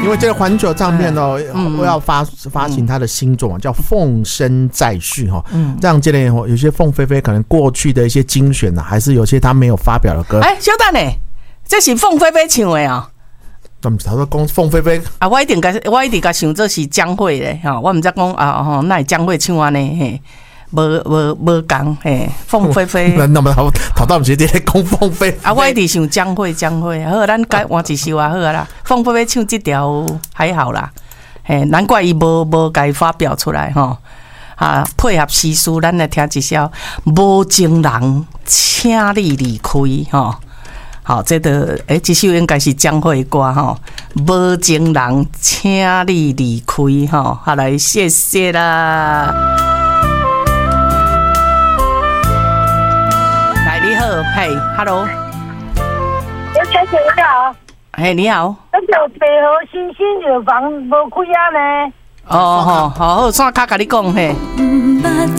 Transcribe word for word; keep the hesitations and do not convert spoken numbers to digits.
因为这个环球唱片哦，嗯、我要发发行他的新作、嗯、叫《凤声再续》哈，嗯，这样这类有些凤飞飞可能过去的一些精选呢、啊，还是有些他没有发表的歌。 哎、欸，小等呢，这是凤飞飞唱的啊、喔。 他说讲凤飞飞啊，我一定甲我一定甲想做是江蕙咧哈，我唔知讲啊吼，那江蕙唱安尼嘿，无无无共嘿，凤飞飞。 那么头头到唔是伫咧讲凤飞飞啊，我一直想江蕙江蕙，好，咱改换一首啊，好啦，凤飞飞唱这条还好啦，嘿，难怪伊无无甲伊发表出来吼，啊，配合诗词，咱来听一首无情人，请你离开吼。好，这个诶，这首应该是江蕙歌吼，无情人，请你离开吼。好，来，谢谢啦。来，你好，嘿 ，Hello， 小姐你好， 嘿，你好。 那个北河新兴药房无开啊呢？ 哦，好好，好，线卡甲你讲嘿。